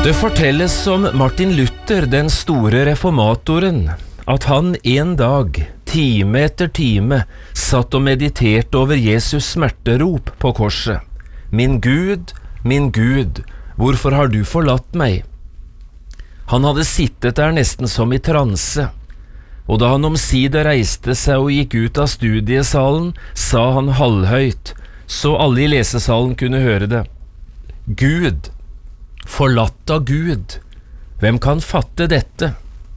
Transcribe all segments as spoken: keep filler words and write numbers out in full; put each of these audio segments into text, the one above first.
Det fortelles om Martin Luther, den store reformatoren, at han en dag, time etter time, satt og mediterte over Jesus smerterop på korset. Min Gud, min Gud, hvorfor har du forlatt meg? Han hadde sittet der nesten som i transe, og da han omsider reiste seg og gikk ut av studiesalen, sa han halvhøyt, så alle i lesesalen kunne høre det. Gud, forlatt av Gud, hvem kan fatte dette?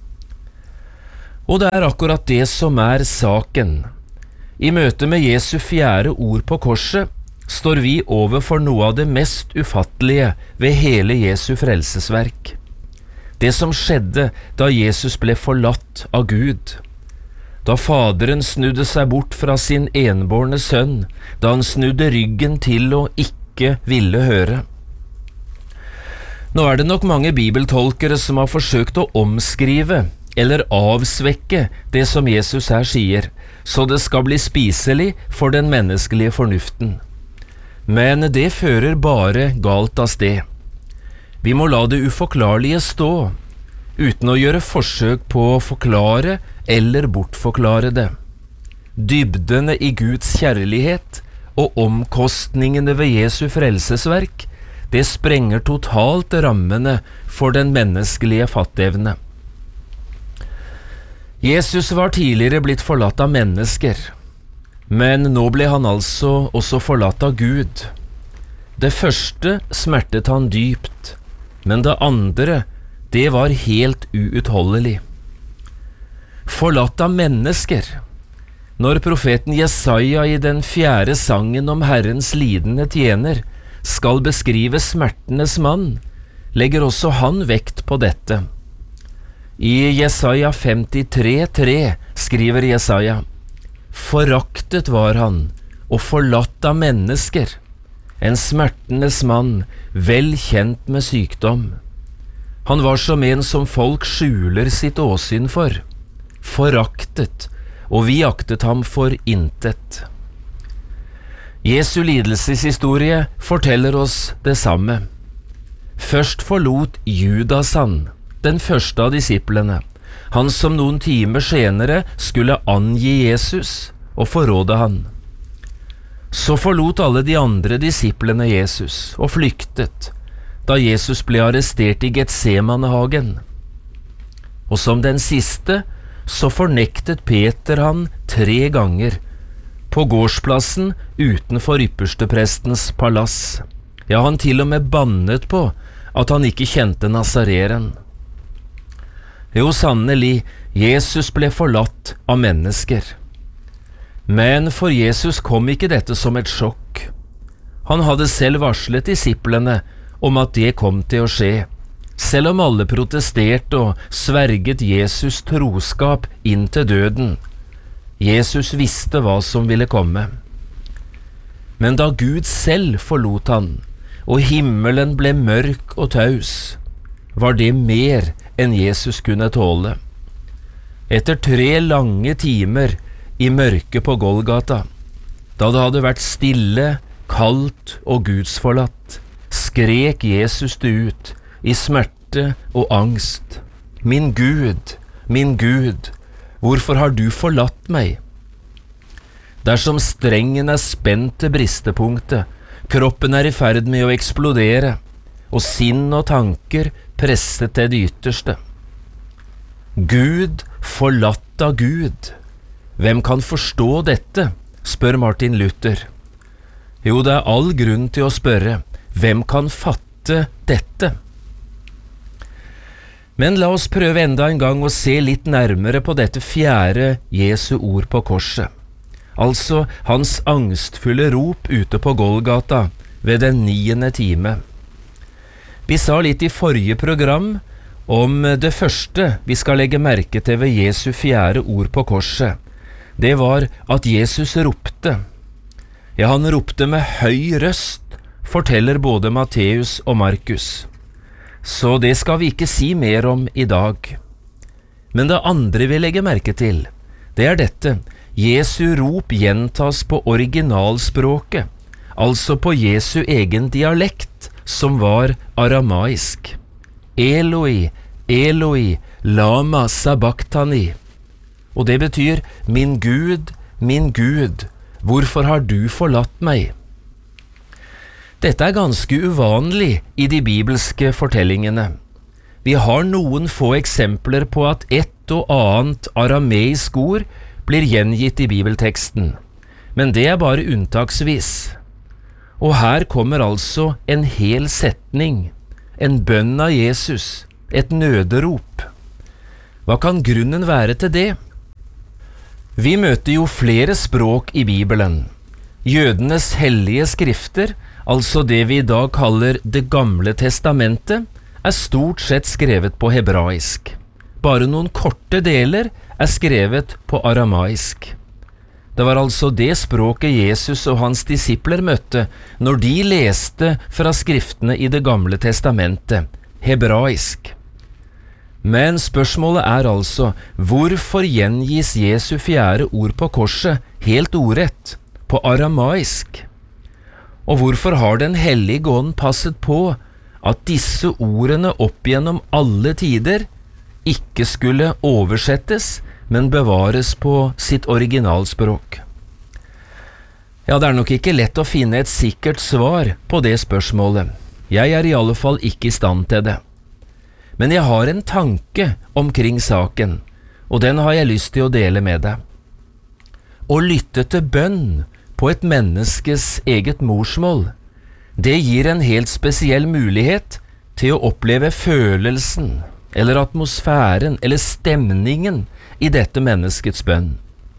Og det er akkurat det som er saken. I møte med Jesu fjerde ord på korset står vi overfor noe av det mest ufattelige ved hele Jesu frelsesverk. Det som skjedde da Jesus ble forlatt av Gud. Da Faderen snudde seg bort fra sin enbårne sønn, da han snudde ryggen til og ikke ville høre. Nå er det nok mange bibeltolkere som har forsøkt å omskrive eller avsvekke det som Jesus her sier, så det skal bli spiselig for den menneskelige fornuften. Men det fører bare galt av sted. Vi må la det uforklarlige stå, uten å gjøre forsøk på å forklare eller bortforklare det. Dybdene i Guds kjærlighet og omkostningene ved Jesu frelsesverk, det sprenger totalt rammene for den menneskelige fatteevne. Jesus var tidligere blitt forlatt av mennesker, men nå ble han altså også forlatt av Gud. Det første smertet han dypt, men det andre, det var helt uutholdelig. Forlatt av mennesker. Når profeten Jesaja i den fjerde sangen om Herrens lidende tjener skal beskrive smertenes mann, legger også han vekt på dette. I Jesaja femtitre tre skriver Jesaja, «Foraktet var han, og forlatt av mennesker, en smertenes mann, vel kjent med sykdom. Han var som en som folk skjuler sitt åsyn for, foraktet, og vi aktet ham for intet.» Jesu lidelseshistorie forteller oss det samme. Først forlot Judas han, den første av disiplene, han som noen timer senere skulle angi Jesus og forråde han. Så forlot alle de andre disiplene Jesus og flyktet, da Jesus ble arrestert i Getsemanehagen. Og som den siste, så fornektet Peter han tre ganger, på gårdsplassen utenfor yppersteprestens palass. Ja, han til og med bannet på at han ikke kjente Nazareren. Jo, sannelig, Jesus ble forlatt av mennesker. Men for Jesus kom ikke dette som et sjokk. Han hadde selv varslet disiplene om at det kom til å skje, selv om alle protesterte og sverget Jesus troskap inn til døden. Jesus visste hva som ville komme. Men da Gud selv forlot han, og himmelen ble mørk og taus, var det mer enn Jesus kunne tåle. Etter tre lange timer i mørket på Golgata, da det hadde vært stille, kaldt og gudsforlatt, skrek Jesus det ut i smerte og angst. Min Gud, min Gud, hvorfor har du forlatt meg? Dersom strengen er spent til bristepunktet, kroppen er i ferd med å eksplodere, og sinn og tanker presset til det ytterste. Gud forlatt av Gud. Hvem kan forstå dette, spør Martin Luther. Jo, det er all grunn til å spørre, hvem kan fatte dette? Men la oss prøve enda en gang å se litt nærmere på dette fjerde Jesu ord på korset. Altså hans angstfulle rop ute på Golgata ved den niende time. Vi sa litt i forrige program om det første vi skal legge merke til ved Jesu fjerde ord på korset. Det var at Jesus ropte. Ja, han ropte med høy røst, forteller både Matteus og Markus. Så det skal vi ikke si mer om i dag. Men det andre vi legger merke til, det er dette. Jesu rop gjentas på originalspråket, altså på Jesu egen dialekt, som var aramaisk. Eloi, Eloi, lama sabachthani. Og det betyr, min Gud, min Gud, hvorfor har du forlatt meg? Dette er ganske uvanlig i de bibelske fortellingene. Vi har noen få eksempler på at ett og annet arameisk ord blir gjengitt i bibelteksten, men det er bare unntaksvis. Og her kommer altså en hel setning, en bønn av Jesus, et nøderop. Hva kan grunnen være til det? Vi møter jo flere språk i Bibelen. Jødenes hellige skrifter, altså det vi i dag kaller Det gamle testamentet, er stort sett skrevet på hebraisk. Bare noen korte deler er skrevet på aramaisk. Det var altså det språket Jesus og hans disipler møtte når de leste fra skriftene i Det gamle testamentet, hebraisk. Men spørsmålet er altså, hvorfor gjengis Jesu fjerde ord på korset helt ordrett, på aramaisk? Og hvorfor har Den hellige ånd passet på at disse ordene opp gjennom alle tider ikke skulle oversettes, men bevares på sitt originalspråk? Ja, det er nok ikke lett å finne et sikkert svar på det spørsmålet. Jeg er i alle fall ikke i stand til det. Men jeg har en tanke omkring saken, og den har jeg lyst til å dele med deg. Å lytte til bønn på et menneskes eget morsmål, det gir en helt spesiell mulighet til å oppleve følelsen, eller atmosfæren, eller stemningen i dette menneskets bønn.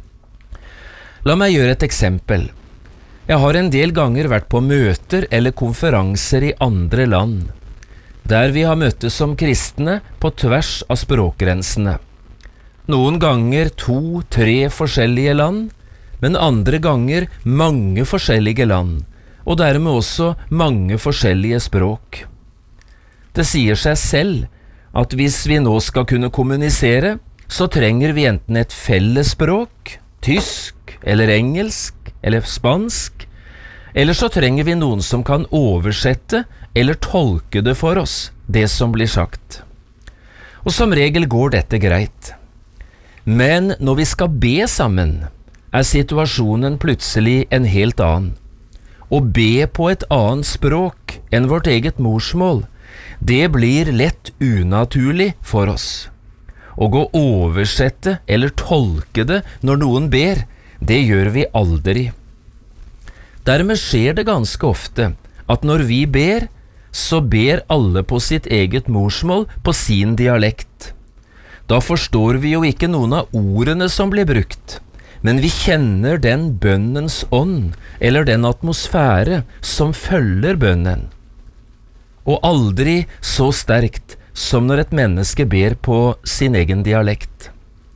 La meg gjøre et eksempel. Jeg har en del ganger vært på møter eller konferanser i andre land, der vi har møttes som kristne på tvers av språkgrensene. Noen ganger to, tre forskjellige land, men andre ganger mange forskjellige land, og dermed også mange forskjellige språk. Det sier seg selv at hvis vi nå skal kunne kommunisere, så trenger vi enten et felles språk, tysk eller engelsk eller spansk, eller så trenger vi noen som kan oversette eller tolke det for oss, det som blir sagt. Og som regel går dette greit. Men når vi skal be sammen, er situasjonen plutselig en helt annen. Å be på et annet språk enn vårt eget morsmål, det blir lett unaturlig for oss. Å gå oversette eller tolke det når noen ber, det gjør vi aldri. Dermed skjer det ganske ofte at når vi ber, så ber alle på sitt eget morsmål på sin dialekt. Da forstår vi jo ikke noen av ordene som blir brukt, men vi kjenner den bønnens ånd, eller den atmosfære som følger bønnen. Og aldri så sterkt som når et menneske ber på sin egen dialekt.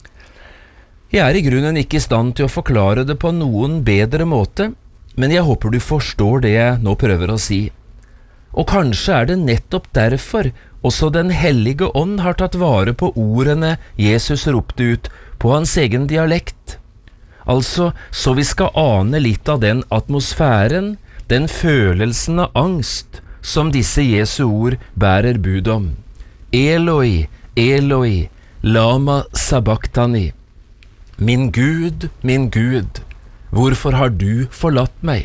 Jeg er i grunnen ikke i stand til å forklare det på noen bedre måte, men jeg håper du forstår det jeg nå prøver å si. Og kanskje er det nettopp derfor også Den hellige ånd har tatt vare på ordene Jesus ropte ut på hans egen dialekt. Altså, så vi skal ane litt av den atmosfæren, den følelsen av angst, som disse Jesu ord bærer bud om. Eloi, Eloi, lama sabachthani. Min Gud, min Gud, hvorfor har du forlatt meg?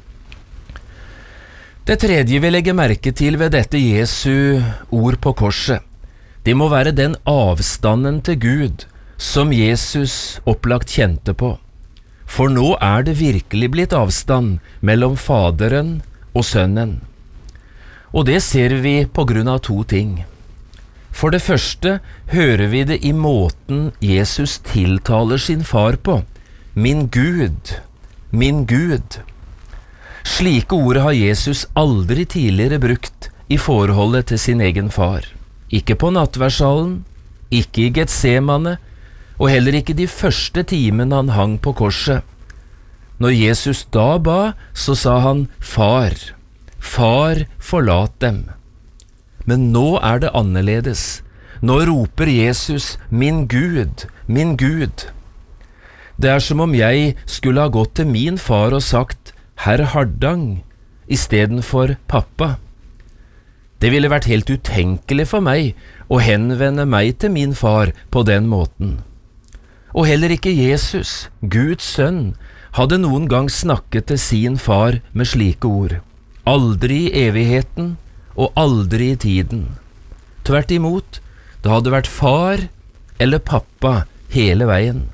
Det tredje vi legger merke til ved dette Jesu ord på korset, det må være den avstanden til Gud som Jesus opplagt kjente på. For nå er det virkelig blitt avstand mellom Faderen og Sønnen. Og det ser vi på grunn av to ting. For det første hører vi det i måten Jesus tiltaler sin far på. Min Gud, min Gud. Slike ord har Jesus aldri tidligere brukt i forholdet til sin egen far. Ikke på nattverdsalen, ikke i Getsemane, og heller ikke de første timene han hang på korset. Når Jesus da ba, så sa han, Far, Far, forlat dem. Men nå er det annerledes. Nå roper Jesus, min Gud, min Gud. Det er som om jeg skulle ha gått til min far og sagt, Herr Hardang, i stedet for pappa. Det ville vært helt utenkelig for meg å henvende meg til min far på den måten. Og heller ikke Jesus, Guds sønn, hadde noen gang snakket til sin far med slike ord. Aldri i evigheten og aldri i tiden. Tvert imot, det hadde vært far eller pappa hele veien.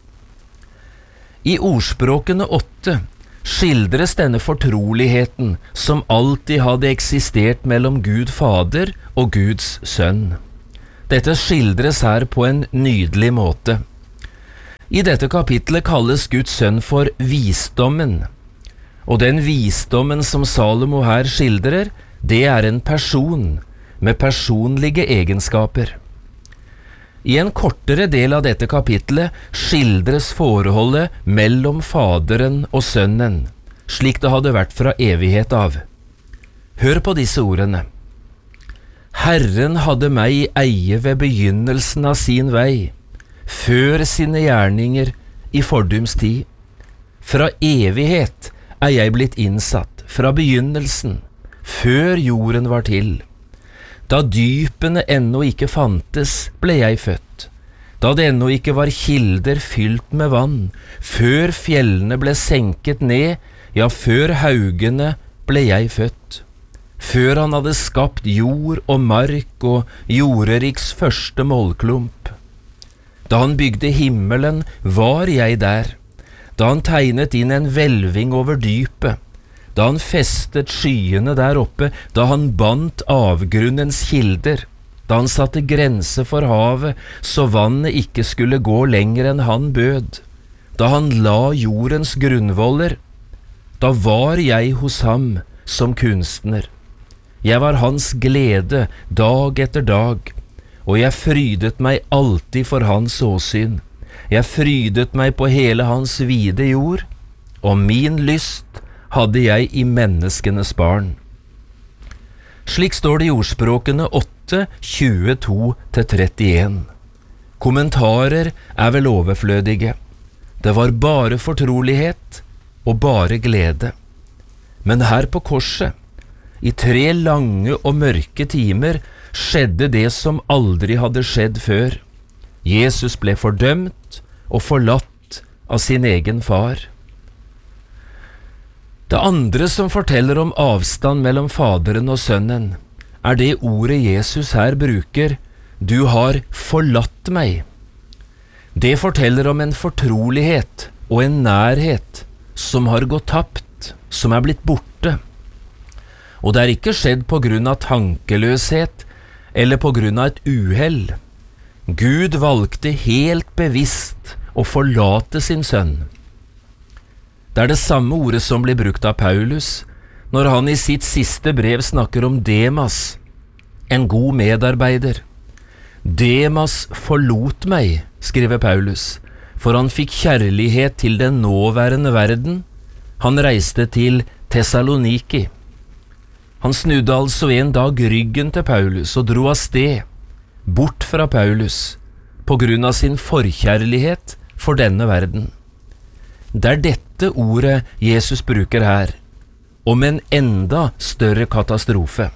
I ordspråkene åtte skildres denne fortroligheten som alltid hadde eksistert mellom Gud Fader og Guds sønn. Dette skildres her på en nydelig måte. I dette kapitlet kalles Guds sønn for visdommen, og den visdommen som Salomo her skildrer, det er en person med personlige egenskaper. I en kortere del av dette kapitlet skildres forholdet mellom faderen og sønnen, slik det hadde vært fra evighet av. Hør på disse ordene. Herren hadde meg i eie ved begynnelsen av sin vei, før sine gjerninger i fordums tid. Fra evighet er jeg blitt innsatt, fra begynnelsen, før jorden var til. Da dypene ennå ikke fantes, ble jeg født. Da det ennå ikke var kilder fylt med vann, før fjellene ble senket ned, ja, før haugene ble jeg født. Før han hadde skapt jord og mark og jorderiks første målklump. Da han bygde himmelen, var jeg der. Da han tegnet inn en hvelving over dypet, da han festet skyene der oppe, da han bandt avgrunnens kilder, da han satte grense for havet, så vannet ikke skulle gå lenger enn han bød, da han la jordens grunnvoller, da var jeg hos ham som kunstner. Jeg var hans glede dag etter dag, og jeg frydet meg alltid for hans åsyn. Jeg frydet meg på hele hans vide jord, og min lyst hadde jeg i menneskenes barn. Slik står det i ordspråkene åtte, tjueto til trettien. Kommentarer er vel overflødige. Det var bare fortrolighet og bare glede. Men her på korset, i tre lange og mørke timer, skjedde det som aldri hadde skjedd før. Jesus ble fordømt og forlatt av sin egen far. Det andre som forteller om avstand mellom faderen og sønnen, er det ordet Jesus her bruker, du har forlatt meg. Det forteller om en fortrolighet og en nærhet som har gått tapt, som er blitt borte. Og det er ikke skjedd på grunn av tankeløshet eller på grunn av et uhell. Gud valgte helt bevisst å forlate sin sønn. Det er det samme ordet som blir brukt av Paulus når han i sitt siste brev snakker om Demas, en god medarbeider. Demas forlot meg, skriver Paulus, for han fikk kjærlighet til den nåværende verden. Han reiste til Thessaloniki. Han snudde altså en dag ryggen til Paulus og dro av sted, bort fra Paulus, på grunn av sin forkjærlighet for denne verden. Det er dette ordet Jesus bruker her, om en enda større katastrofe.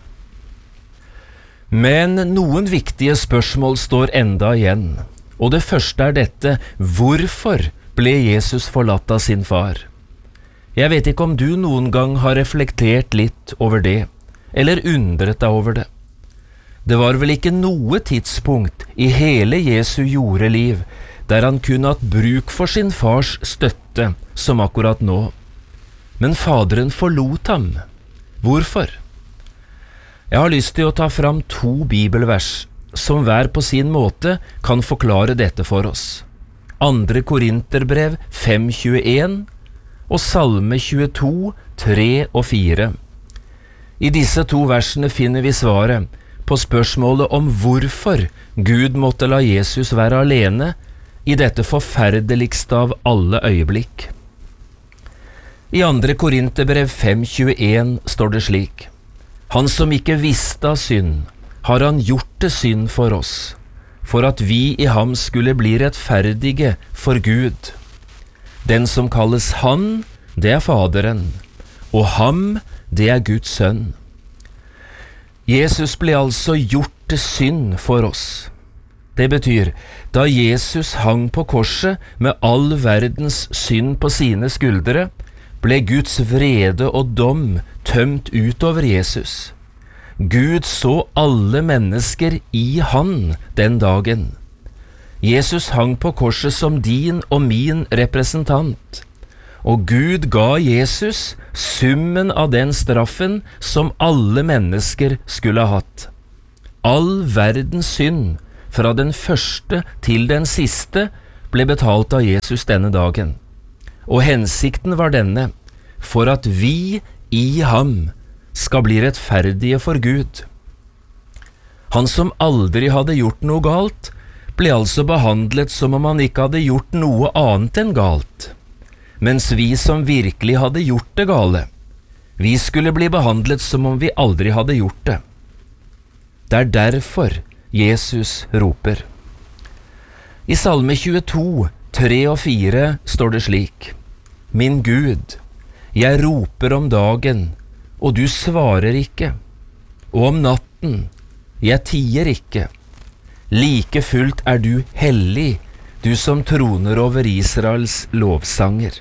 Men noen viktige spørsmål står enda igjen, og det første er dette: hvorfor ble Jesus forlatt av sin far? Jeg vet ikke om du noen gang har reflektert litt over det, eller undret deg over det. Det var vel ikke noe tidspunkt i hele Jesu jordeliv der han kunne hatt bruk for sin fars støtte som akkurat nå. Men faderen forlot ham. Hvorfor? Jeg har lyst til å ta fram to bibelvers som hver på sin måte kan forklare dette for oss. Andre Korinterbrev fem tjueen og Salme tjueto, tre og fire. I disse to versene finner vi svaret på spørsmålet om hvorfor Gud måtte la Jesus være alene i dette forferdeligste av alle øyeblikk. I andre Korinterbrev fem tjueen står det slik: Han som ikke visste av synd, har han gjort det synd for oss, for at vi i ham skulle bli rettferdige for Gud. Den som kalles Han, det er Faderen, og ham, det er Guds sønn. Jesus ble altså gjort til synd for oss. Det betyr, da Jesus hang på korset med all verdens synd på sine skuldre, ble Guds vrede og dom tømt utover Jesus. Gud så alle mennesker i han den dagen. Jesus hang på korset som din og min representant, og Gud ga Jesus summen av den straffen som alle mennesker skulle ha hatt. All verdens synd, fra den første til den siste, ble betalt av Jesus denne dagen. Og hensikten var denne, for at vi i ham skal bli rettferdige for Gud. Han som aldri hadde gjort noe galt, ble altså behandlet som om han ikke hadde gjort noe annet enn galt, mens vi som virkelig hadde gjort det gale, vi skulle bli behandlet som om vi aldri hadde gjort det. Det er derfor Jesus roper. I Salme tjueto, tre og fire står det slik: Min Gud, jeg roper om dagen, og du svarer ikke, og om natten, jeg tier ikke. Like fullt er du hellig, du som troner over Israels lovsanger.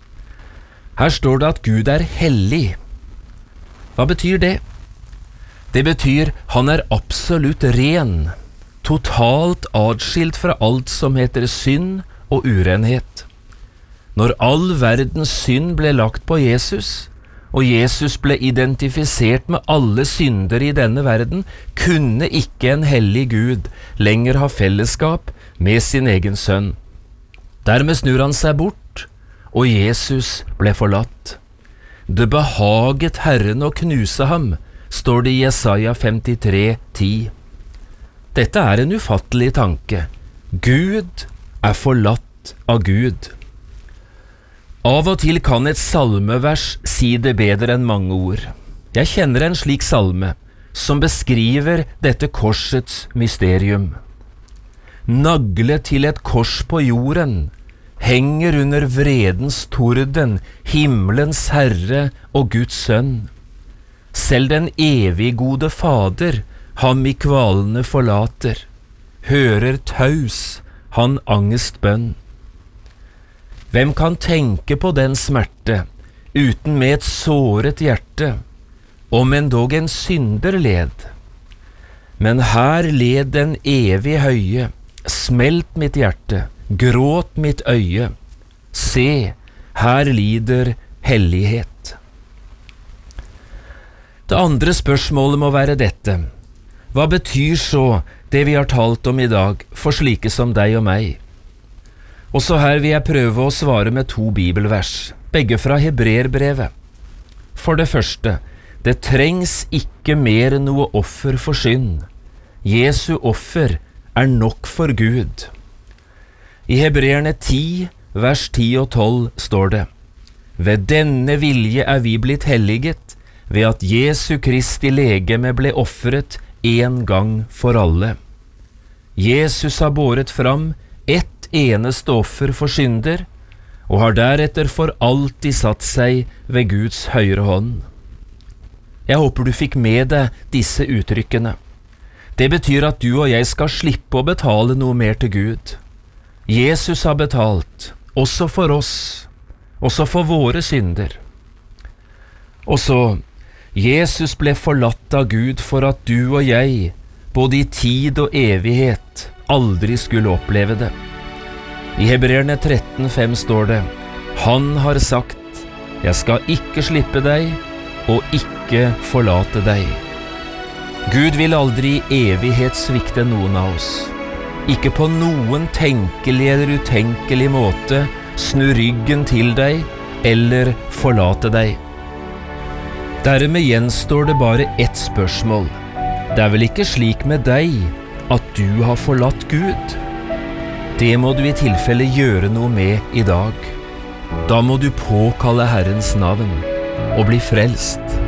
Her står det at Gud er hellig. Hva betyr det? Det betyr han er absolutt ren, totalt adskilt fra alt som heter synd og urenhet. Når all verdens synd ble lagt på Jesus, og Jesus ble identifisert med alle synder i denne verden, kunne ikke en hellig Gud lenger ha fellesskap med sin egen sønn. Dermed snur han seg bort, og Jesus ble forlatt. Det behaget Herren å knuse ham, står det i Jesaja femtitre, ti. Dette er en ufattelig tanke. Gud er forlatt av Gud. Av og til kan et salmevers si det bedre enn mange ord. Jeg kjenner en slik salme, som beskriver dette korsets mysterium. Naglet til et kors på jorden, henger under vredens torden, himmelens Herre og Guds sønn. Selv den evig gode Fader, ham i kvalene forlater, hører taus han angest bønn. Hvem kan tenke på den smerte, uten med et såret hjerte, om endog en synder led? Men her led den evig høye, smelt mitt hjerte, gråt mitt øye. Se, her lider hellighet. Det andre spørsmålet må være dette: hva betyr så det vi har talt om i dag for slike som deg og meg? Også her vil jeg prøve å svare med to bibelvers, begge fra Hebreerbrevet. For det første, det trengs ikke mer noe offer for synd. Jesu offer er nok for Gud. I Hebreerne ti, vers ti og tolv står det: Ved denne vilje er vi blitt helliget, ved at Jesu Kristi legeme ble offret en gang for alle. Jesus har båret fram ett eneste offer for synder, og har deretter for alltid satt seg ved Guds høyre hånd. Jeg håper du fikk med deg disse uttrykkene. Det betyr at du og jeg skal slippe å betale noe mer til Gud. Jesus har betalt, også for oss, også for våre synder. Og så, Jesus ble forlatt av Gud for at du og jeg, både i tid og evighet, aldri skulle oppleve det. I Hebreerne tretten, fem står det: Han har sagt, jeg skal ikke slippe deg, og ikke forlate deg. Gud vil aldri i evighet svikte noen av oss. Ikke på noen tenkelig eller utenkelig måte snu ryggen til deg eller forlate deg. Dermed gjenstår det bare ett spørsmål. Det er vel ikke slik med deg at du har forlatt Gud? Det må du i tilfelle gjøre noe med i dag. Da må du påkalle Herrens navn og bli frelst.